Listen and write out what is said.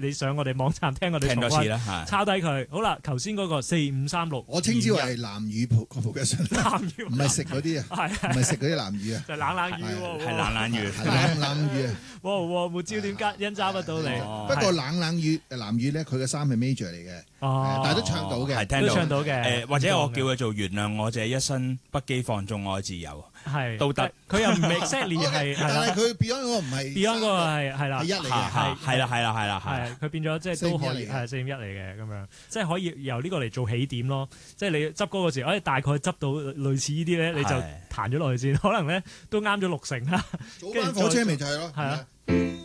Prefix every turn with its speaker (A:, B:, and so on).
A: 你上我哋網站聽我哋重溫啦，抄低佢。好啦，頭先嗰個4536，
B: 我稱之為南乳 progression，
A: 南乳
B: 唔係食嗰啲啊，唔係食嗰啲南乳啊，
A: 就冷魚喎，
C: 係冷魚，
B: 冷魚啊！
A: 哇！沒焦點因揸不到你。
B: 不過冷魚南乳咧，佢嘅3係 major 嚟嘅，但係都唱到嘅，
C: 係
A: 都唱到嘅。
C: 或者我叫佢做原諒我這一生不羈放縱愛自由，
A: 係
C: 都得。
A: 佢又唔 exactly 係，
B: 但係佢 Beyond 嗰個唔係
A: Beyond 嗰個係啦，
B: 係一嚟嘅，
C: 係啦，
A: 係佢變咗即係都可以係4.1嚟嘅咁樣，即係可以由呢個嚟做起點咯。即係你執嗰個時，大概執到類似呢啲咧，你就彈咗落去先，可能咧都啱咗60成啦。
B: 早班火車咪就係咯，
A: 係啊。